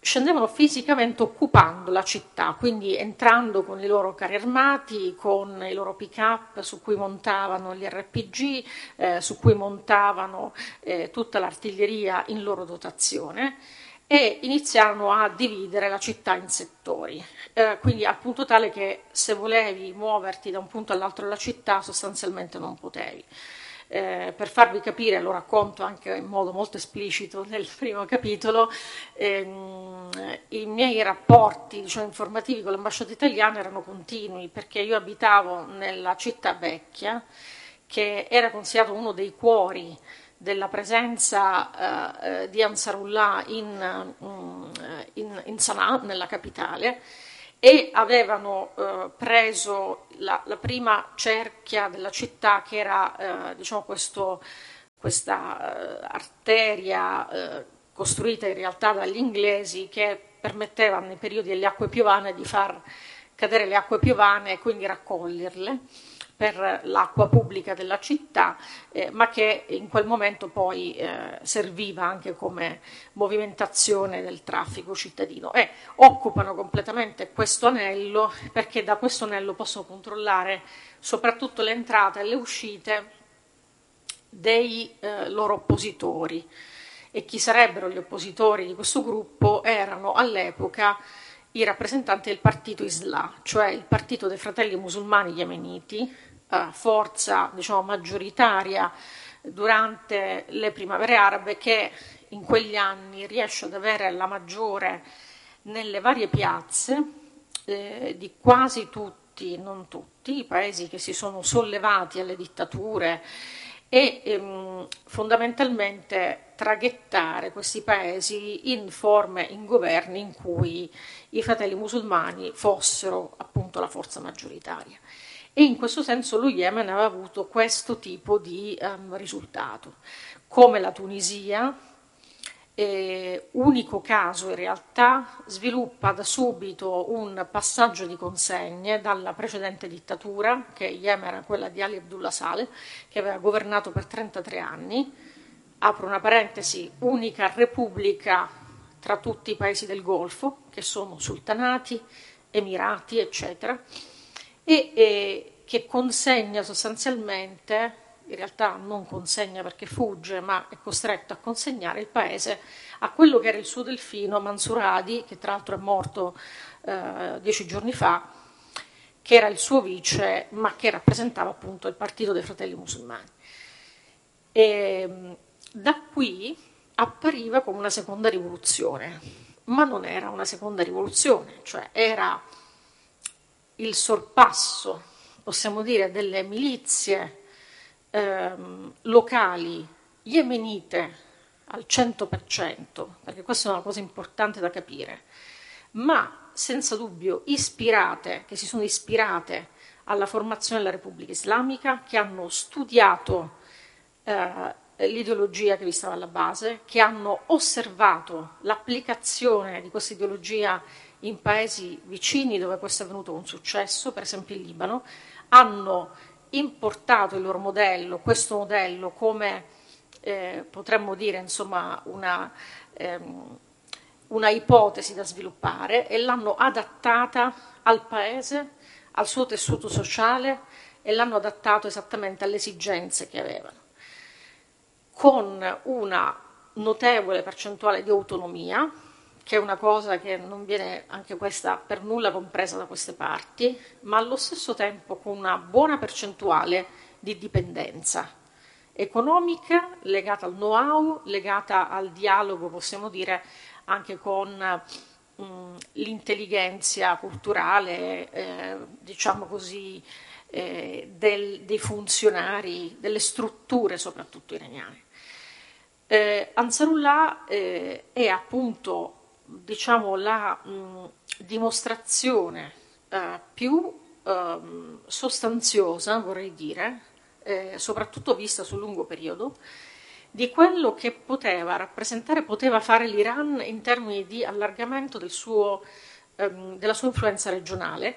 scendevano fisicamente occupando la città, quindi entrando con i loro carri armati, con i loro pick-up su cui montavano gli R P G, eh, su cui montavano eh, tutta l'artiglieria in loro dotazione, e iniziarono a dividere la città in settori, eh, quindi al punto tale che se volevi muoverti da un punto all'altro della città sostanzialmente non potevi. Eh, per farvi capire, lo racconto anche in modo molto esplicito nel primo capitolo, ehm, i miei rapporti, diciamo, informativi con l'ambasciata italiana erano continui, perché io abitavo nella città vecchia, che era considerato uno dei cuori della presenza eh, di Ansarullah in, in, in Sana'a, nella capitale, e avevano eh, preso la, la prima cerchia della città, che era eh, diciamo questo, questa eh, arteria eh, costruita in realtà dagli inglesi, che permetteva nei periodi delle acque piovane di far cadere le acque piovane e quindi raccoglierle per l'acqua pubblica della città, eh, ma che in quel momento poi eh, serviva anche come movimentazione del traffico cittadino, e occupano completamente questo anello, perché da questo anello possono controllare soprattutto le entrate e le uscite dei eh, loro oppositori. E chi sarebbero gli oppositori di questo gruppo? Erano all'epoca i rappresentanti del partito Islah, cioè il partito dei fratelli musulmani yemeniti, forza, diciamo, maggioritaria durante le primavere arabe, che in quegli anni riesce ad avere la maggiore nelle varie piazze eh, di quasi tutti, non tutti, i paesi che si sono sollevati alle dittature, e ehm, fondamentalmente traghettare questi paesi in forme, in governi in cui i fratelli musulmani fossero appunto la forza maggioritaria. E in questo senso lo Yemen aveva avuto questo tipo di um, risultato. Come la Tunisia, eh, unico caso in realtà, sviluppa da subito un passaggio di consegne dalla precedente dittatura, che in Yemen era quella di Ali Abdullah Saleh, che aveva governato per trentatré anni, apro una parentesi, unica repubblica tra tutti i paesi del Golfo, che sono sultanati, emirati, eccetera, e, e che consegna sostanzialmente, in realtà non consegna perché fugge, ma è costretto a consegnare il paese a quello che era il suo delfino, Mansur Hadi, che tra l'altro è morto eh, dieci giorni fa, che era il suo vice, ma che rappresentava appunto il partito dei fratelli musulmani. E da qui appariva come una seconda rivoluzione, ma non era una seconda rivoluzione, cioè era il sorpasso, possiamo dire, delle milizie ehm, locali yemenite al cento per cento, perché questa è una cosa importante da capire, ma senza dubbio ispirate, che si sono ispirate alla formazione della Repubblica Islamica, che hanno studiato eh, l'ideologia che vi stava alla base, che hanno osservato l'applicazione di questa ideologia in paesi vicini dove questo è avvenuto con successo, per esempio il Libano, hanno importato il loro modello, questo modello come eh, potremmo dire insomma una, ehm, una ipotesi da sviluppare, e l'hanno adattata al paese, al suo tessuto sociale, e l'hanno adattato esattamente alle esigenze che avevano, con una notevole percentuale di autonomia, che è una cosa che non viene anche questa per nulla compresa da queste parti, ma allo stesso tempo con una buona percentuale di dipendenza economica legata al know-how, legata al dialogo, possiamo dire, anche con mh, l'intelligenza culturale, eh, diciamo così, eh, del, dei funzionari, delle strutture soprattutto iraniane. Eh, Ansarullah eh, è appunto, diciamo, la mh, dimostrazione eh, più eh, sostanziosa, vorrei dire, eh, soprattutto vista sul lungo periodo, di quello che poteva rappresentare, poteva fare l'Iran in termini di allargamento del suo, ehm, della sua influenza regionale,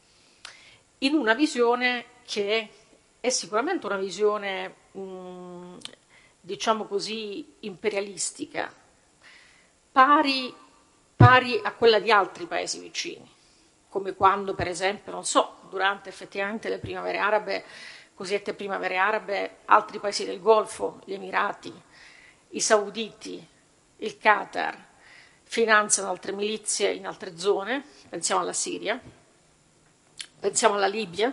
in una visione che è sicuramente una visione, mh, diciamo così, imperialistica, pari pari a quella di altri paesi vicini, come quando per esempio, non so, durante effettivamente le primavere arabe, cosiddette primavere arabe, altri paesi del Golfo, gli Emirati, i Sauditi, il Qatar, finanziano altre milizie in altre zone, pensiamo alla Siria, pensiamo alla Libia,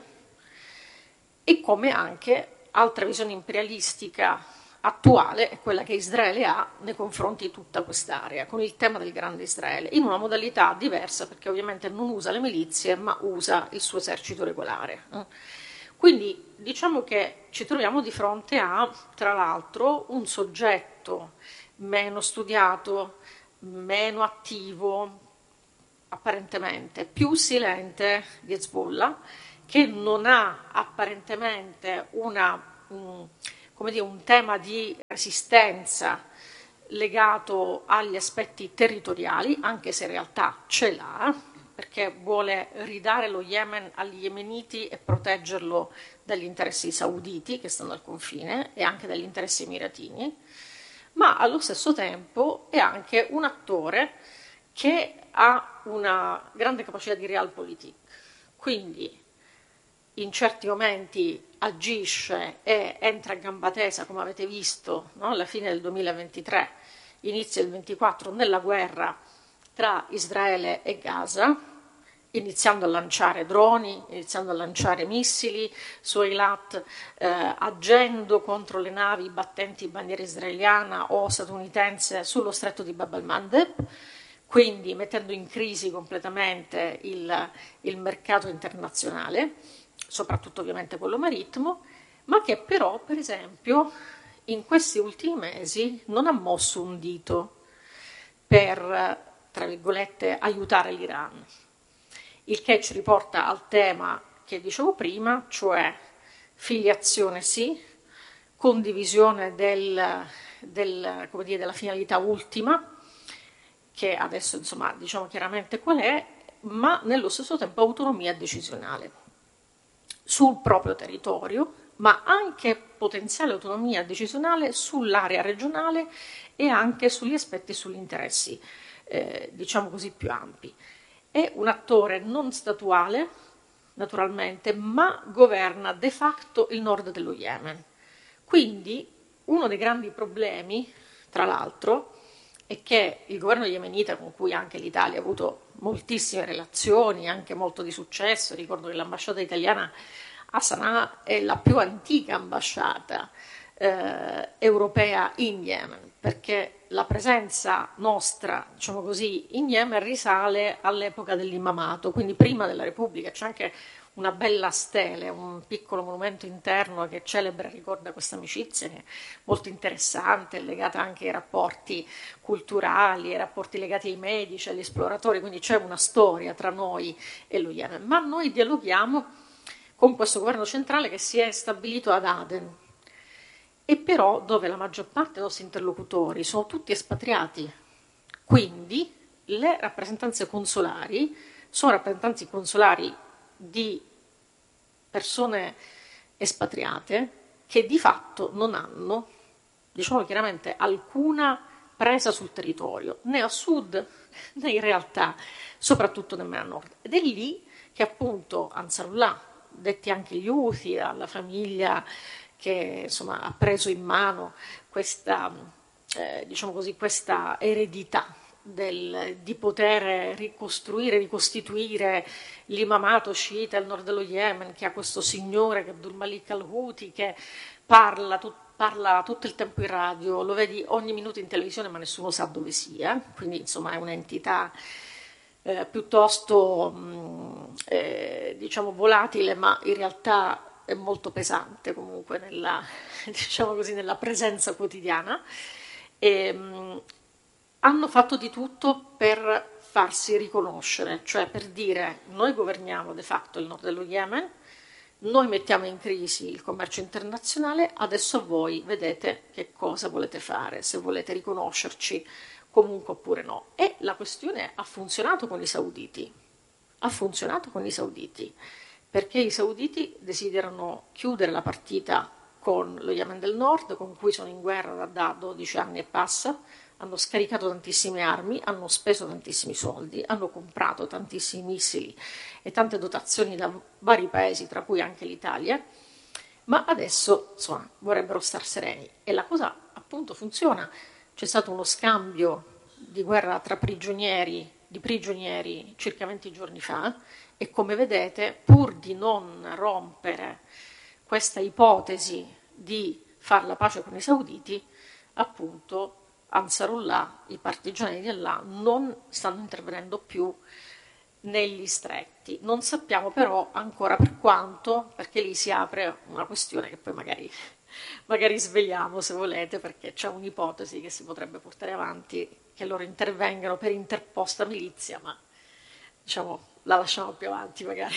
e come anche altra visione imperialistica attuale è quella che Israele ha nei confronti di tutta quest'area, con il tema del grande Israele, in una modalità diversa perché ovviamente non usa le milizie ma usa il suo esercito regolare. Quindi diciamo che ci troviamo di fronte a, tra l'altro, un soggetto meno studiato, meno attivo, apparentemente più silente di Hezbollah, che non ha apparentemente una, um, come dire, un tema di resistenza legato agli aspetti territoriali, anche se in realtà ce l'ha, perché vuole ridare lo Yemen agli yemeniti e proteggerlo dagli interessi sauditi che stanno al confine e anche dagli interessi emiratini, ma allo stesso tempo è anche un attore che ha una grande capacità di realpolitik, quindi in certi momenti agisce e entra a gamba tesa, come avete visto, no? Alla fine del duemilaventitré, inizio del ventiquattro, nella guerra tra Israele e Gaza, iniziando a lanciare droni, iniziando a lanciare missili su Eilat, eh, agendo contro le navi battenti bandiera israeliana o statunitense sullo stretto di Bab el-Mandeb, quindi mettendo in crisi completamente il, il mercato internazionale, soprattutto ovviamente quello marittimo, ma che però, per esempio, in questi ultimi mesi non ha mosso un dito per, tra virgolette, aiutare l'Iran. Il che ci riporta al tema che dicevo prima, cioè filiazione sì, condivisione del, del, come dire, della finalità ultima, che adesso insomma diciamo chiaramente qual è, ma nello stesso tempo autonomia decisionale sul proprio territorio, ma anche potenziale autonomia decisionale sull'area regionale e anche sugli aspetti e sugli interessi, eh, diciamo così, più ampi. È un attore non statuale, naturalmente, ma governa de facto il nord dello Yemen. Quindi uno dei grandi problemi, tra l'altro, è che il governo yemenita, con cui anche l'Italia ha avuto moltissime relazioni, anche molto di successo, ricordo che l'ambasciata italiana a Sana'a è la più antica ambasciata eh, europea in Yemen, perché la presenza nostra, diciamo così, in Yemen risale all'epoca dell'imamato, quindi prima della Repubblica. C'è anche una bella stele, un piccolo monumento interno che celebra e ricorda questa amicizia, che è molto interessante, legata anche ai rapporti culturali, ai rapporti legati ai medici, agli esploratori, quindi c'è una storia tra noi e lo Yemen. Ma noi dialoghiamo con questo governo centrale che si è stabilito ad Aden, e però dove la maggior parte dei nostri interlocutori sono tutti espatriati, quindi le rappresentanze consolari sono rappresentanze consolari di persone espatriate che di fatto non hanno, diciamo chiaramente, alcuna presa sul territorio, né a sud né in realtà, soprattutto nemmeno a nord. Ed è lì che appunto Ansarullah, detti anche gli Houthi, alla famiglia che insomma ha preso in mano questa, eh, diciamo così, questa eredità del, di poter ricostruire, ricostituire l'imamato sciita al nord dello Yemen, che ha questo signore che è Abdul Malik al-Houthi, che parla, tu, parla tutto il tempo in radio, lo vedi ogni minuto in televisione ma nessuno sa dove sia, quindi insomma è un'entità eh, piuttosto mh, eh, diciamo volatile, ma in realtà è molto pesante comunque nella, diciamo così, nella presenza quotidiana. E, mh, hanno fatto di tutto per farsi riconoscere, cioè per dire: noi governiamo de facto il nord dello Yemen, noi mettiamo in crisi il commercio internazionale, adesso voi vedete che cosa volete fare, se volete riconoscerci comunque oppure no. E la questione ha funzionato con i sauditi, ha funzionato con i sauditi, perché i sauditi desiderano chiudere la partita con lo Yemen del Nord, con cui sono in guerra da dodici anni e passa, hanno scaricato tantissime armi, hanno speso tantissimi soldi, hanno comprato tantissimi missili e tante dotazioni da vari paesi, tra cui anche l'Italia, ma adesso insomma vorrebbero star sereni e la cosa appunto funziona. C'è stato uno scambio di guerra tra prigionieri, di prigionieri circa venti giorni fa e come vedete, pur di non rompere questa ipotesi di fare la pace con i sauditi, appunto Ansarullah, i partigiani di Allah, non stanno intervenendo più negli stretti. Non sappiamo però ancora per quanto, perché lì si apre una questione che poi magari, magari svegliamo se volete, perché c'è un'ipotesi che si potrebbe portare avanti, che loro intervengano per interposta milizia, ma diciamo la lasciamo più avanti magari.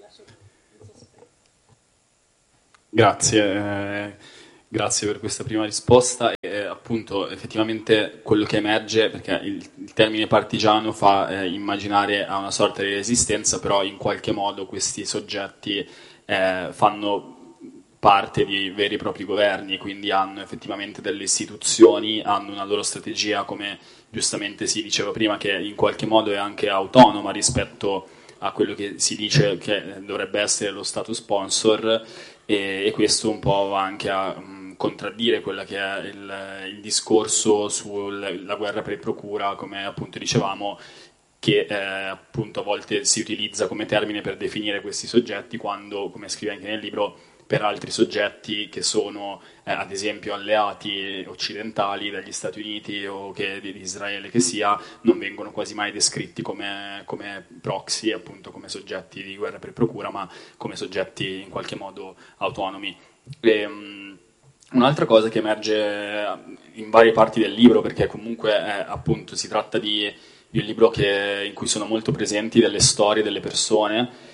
Grazie, eh, grazie per questa prima risposta. E, appunto, effettivamente quello che emerge, perché il, il termine partigiano fa eh, immaginare a una sorta di resistenza, però in qualche modo questi soggetti eh, fanno parte di veri e propri governi, quindi hanno effettivamente delle istituzioni, hanno una loro strategia, come giustamente si diceva prima, che in qualche modo è anche autonoma rispetto a quello che si dice che dovrebbe essere lo Stato sponsor, e, e questo un po' va anche a mh, contraddire quello che è il, il discorso sulla guerra per procura, come appunto dicevamo, che eh, appunto a volte si utilizza come termine per definire questi soggetti, quando, come scrive anche nel libro, per altri soggetti che sono eh, ad esempio alleati occidentali dagli Stati Uniti o che, di Israele che sia, non vengono quasi mai descritti come, come proxy, appunto come soggetti di guerra per procura, ma come soggetti in qualche modo autonomi. E, um, un'altra cosa che emerge in varie parti del libro, perché comunque è, appunto si tratta di, di un libro che, in cui sono molto presenti delle storie delle persone,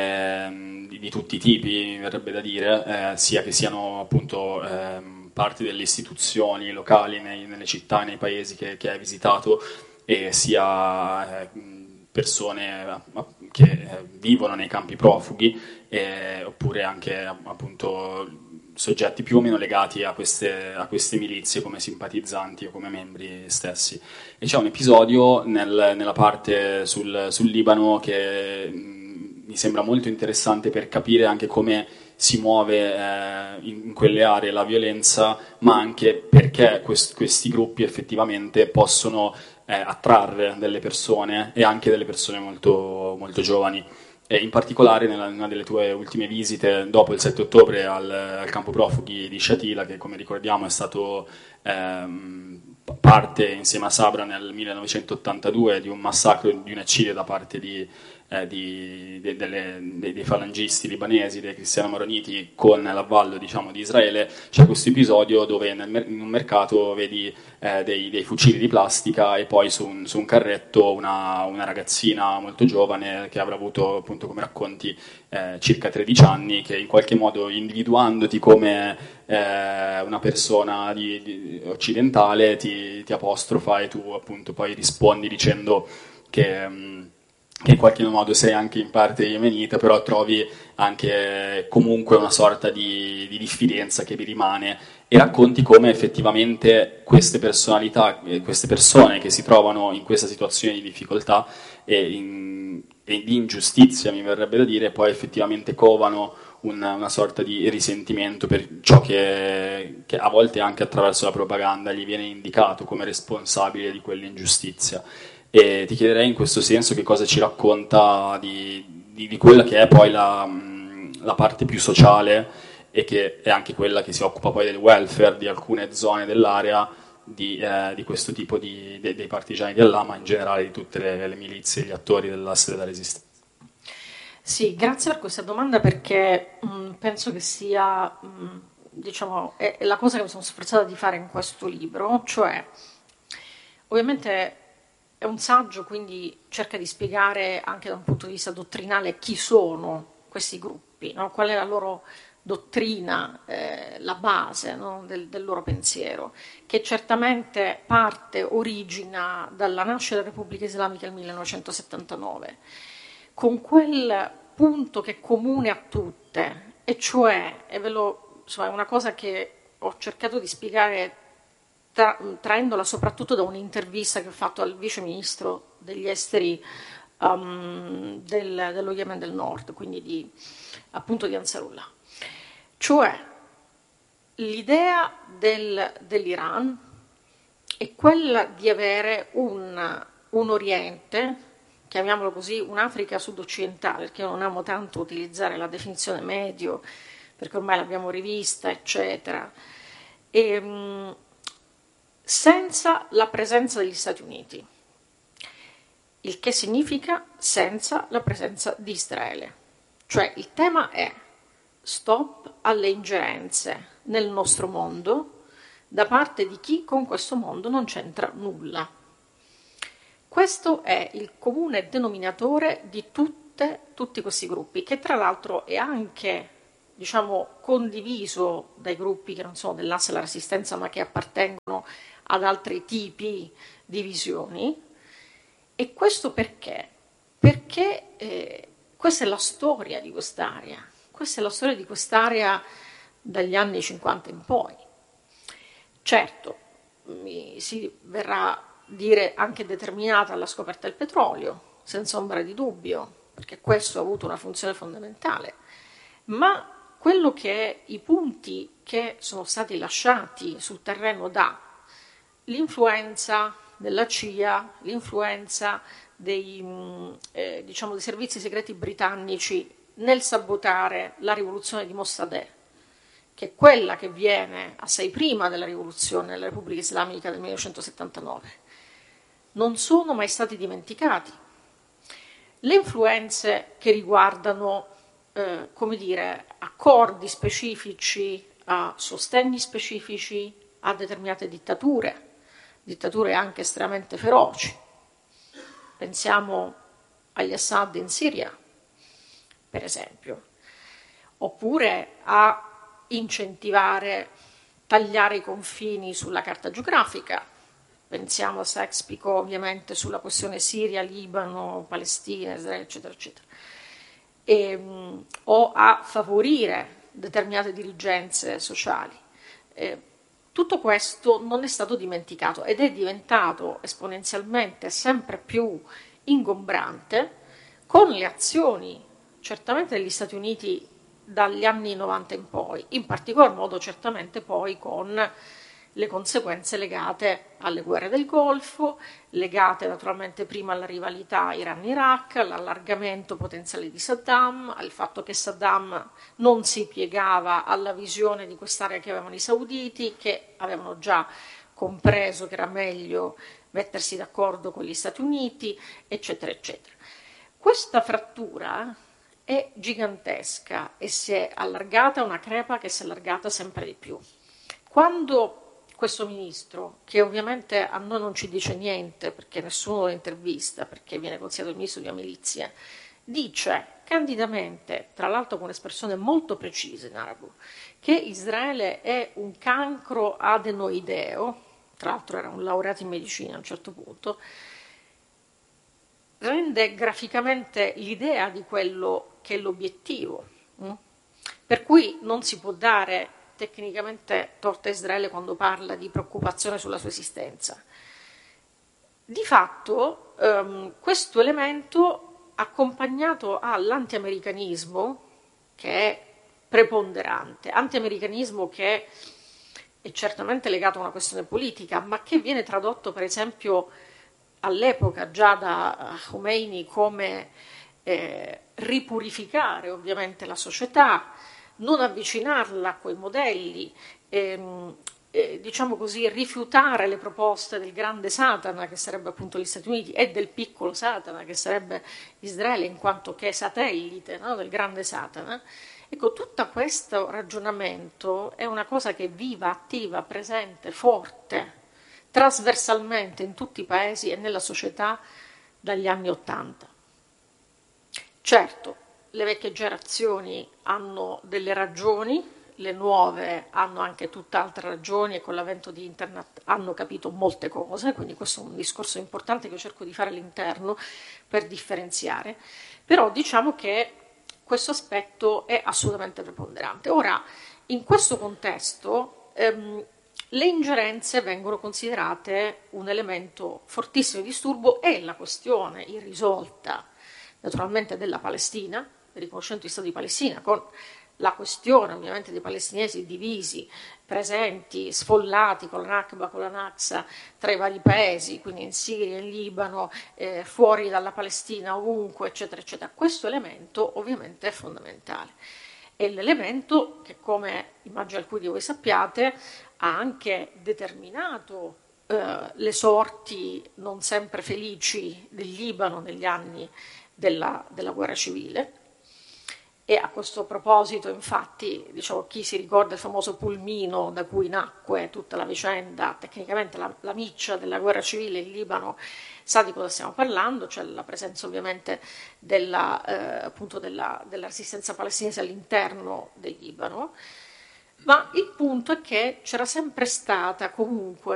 eh, di, di tutti i tipi, mi verrebbe da dire, eh, sia che siano appunto eh, parte delle istituzioni locali nei, nelle città, nei paesi che, che hai visitato, e sia eh, persone che eh, vivono nei campi profughi, eh, oppure anche appunto soggetti più o meno legati a queste, a queste milizie come simpatizzanti o come membri stessi. E c'è un episodio nel, nella parte sul, sul Libano che mh, mi sembra molto interessante per capire anche come si muove eh, in, in quelle aree la violenza, ma anche perché quest, questi gruppi effettivamente possono eh, attrarre delle persone, e anche delle persone molto, molto giovani. E in particolare nella, in una delle tue ultime visite dopo il sette ottobre al, al campo profughi di Shatila, che come ricordiamo è stato ehm, parte insieme a Sabra nel millenovecentottantadue di un massacro, di un eccidio da parte di, eh, di, de, delle, dei, dei falangisti libanesi, dei cristiani maroniti, con l'avvallo, diciamo, di Israele. C'è questo episodio dove nel, in un mercato vedi eh, dei, dei fucili di plastica, e poi su un, su un carretto una, una ragazzina molto giovane che avrà avuto, appunto come racconti, eh, circa tredici anni, che in qualche modo, individuandoti come eh, una persona di, di occidentale, ti, ti apostrofa, e tu appunto poi rispondi dicendo che, mh, che in qualche modo sei anche in parte yemenita, però trovi anche comunque una sorta di, di diffidenza che vi rimane, e racconti come effettivamente queste personalità, queste persone che si trovano in questa situazione di difficoltà e, in, e di ingiustizia, mi verrebbe da dire, poi effettivamente covano una, una sorta di risentimento per ciò che, che a volte anche attraverso la propaganda gli viene indicato come responsabile di quell'ingiustizia. E ti chiederei in questo senso che cosa ci racconta di, di, di quella che è poi la, la parte più sociale, e che è anche quella che si occupa poi del welfare di alcune zone dell'area di, eh, di questo tipo di, de, dei partigiani di Allah, ma in generale di tutte le, le milizie e gli attori dell'asse della resistenza. Sì, grazie per questa domanda, perché mh, penso che sia mh, diciamo, è, è la cosa che mi sono sforzata di fare in questo libro, cioè ovviamente è un saggio, quindi cerca di spiegare anche da un punto di vista dottrinale chi sono questi gruppi, no? Qual è la loro dottrina, eh, la base, no? del, del loro pensiero, che certamente parte, origina dalla nascita della Repubblica Islamica nel millenovecentosettantanove, con quel punto che è comune a tutte, e cioè, e ve lo, insomma, è una cosa che ho cercato di spiegare tra, traendola soprattutto da un'intervista che ho fatto al vice ministro degli esteri um, del, dello Yemen del Nord, quindi di, appunto di Ansarullah. Cioè, l'idea del, dell'Iran è quella di avere un, un Oriente, chiamiamolo così, un'Africa sud-occidentale, perché io non amo tanto utilizzare la definizione medio, perché ormai l'abbiamo rivista, eccetera, e, mh, senza la presenza degli Stati Uniti, il che significa senza la presenza di Israele. Cioè il tema è stop alle ingerenze nel nostro mondo da parte di chi con questo mondo non c'entra nulla. Questo è il comune denominatore di tutte, tutti questi gruppi, che tra l'altro è anche, diciamo, condiviso dai gruppi che non sono dell'asse della resistenza ma che appartengono ad altri tipi di visioni. E questo perché? Perché eh, questa è la storia di quest'area, questa è la storia di quest'area dagli anni cinquanta in poi. Certo, mi si verrà a dire anche determinata alla scoperta del petrolio, senza ombra di dubbio, perché questo ha avuto una funzione fondamentale, ma quello che è i punti che sono stati lasciati sul terreno da l'influenza della C I A, l'influenza dei, eh, diciamo, dei servizi segreti britannici nel sabotare la rivoluzione di Mossadegh, che è quella che viene assai prima della rivoluzione della Repubblica Islamica del millenovecentosettantanove, non sono mai stati dimenticati. Le influenze che riguardano, eh, come dire, accordi specifici, a sostegni specifici a determinate dittature, dittature anche estremamente feroci. Pensiamo agli Assad in Siria, per esempio, oppure a incentivare, tagliare i confini sulla carta geografica. Pensiamo a Sykes-Picot ovviamente sulla questione Siria, Libano, Palestina, Israele, eccetera, eccetera. E, mh, o a favorire determinate dirigenze sociali. Eh, tutto questo non è stato dimenticato ed è diventato esponenzialmente sempre più ingombrante con le azioni certamente degli Stati Uniti dagli anni novanta in poi, in particolar modo certamente poi con le conseguenze legate alle guerre del Golfo, legate naturalmente prima alla rivalità Iran-Iraq, all'allargamento potenziale di Saddam, al fatto che Saddam non si piegava alla visione di quest'area che avevano i sauditi, che avevano già compreso che era meglio mettersi d'accordo con gli Stati Uniti, eccetera, eccetera. Questa frattura è gigantesca e si è allargata, una crepa che si è allargata sempre di più. Quando questo ministro, che ovviamente a noi non ci dice niente perché nessuno lo intervista, perché viene considerato il ministro di una milizia, dice candidamente, tra l'altro con espressioni molto precise in arabo, che Israele è un cancro adenoideo, tra l'altro era un laureato in medicina a un certo punto, rende graficamente l'idea di quello che è l'obiettivo, hm? Per cui non si può dare tecnicamente torta a Israele quando parla di preoccupazione sulla sua esistenza. Di fatto ehm, questo elemento accompagnato all'antiamericanismo, che è preponderante, antiamericanismo che è certamente legato a una questione politica, ma che viene tradotto per esempio all'epoca già da Khomeini come eh, ripurificare ovviamente la società, non avvicinarla a quei modelli, ehm, eh, diciamo così, rifiutare le proposte del grande Satana, che sarebbe appunto gli Stati Uniti, e del piccolo Satana, che sarebbe Israele, in quanto che è satellite, no, del grande Satana. Ecco, tutto questo ragionamento è una cosa che è viva, attiva, presente, forte, trasversalmente in tutti i paesi e nella società dagli anni Ottanta. Certo, le vecchie generazioni hanno delle ragioni, le nuove hanno anche tutt'altre ragioni e con l'avvento di internet hanno capito molte cose, quindi questo è un discorso importante che io cerco di fare all'interno per differenziare, però diciamo che questo aspetto è assolutamente preponderante. Ora, in questo contesto, ehm, le ingerenze vengono considerate un elemento fortissimo di disturbo e la questione irrisolta naturalmente della Palestina, il riconoscimento di Stato di Palestina, con la questione ovviamente dei palestinesi divisi, presenti, sfollati con la Nakba, con la Naksa tra i vari paesi, quindi in Siria, in Libano, eh, fuori dalla Palestina, ovunque, eccetera, eccetera. Questo elemento ovviamente è fondamentale. È l'elemento che, come immagino alcuni di voi sappiate, ha anche determinato eh, le sorti non sempre felici del Libano negli anni della, della guerra civile. E a questo proposito, infatti, diciamo, chi si ricorda il famoso pulmino da cui nacque tutta la vicenda, tecnicamente la, la miccia della guerra civile in Libano, sa di cosa stiamo parlando, cioè la presenza ovviamente della, eh, appunto della, della resistenza palestinese all'interno del Libano. Ma il punto è che c'era sempre stata comunque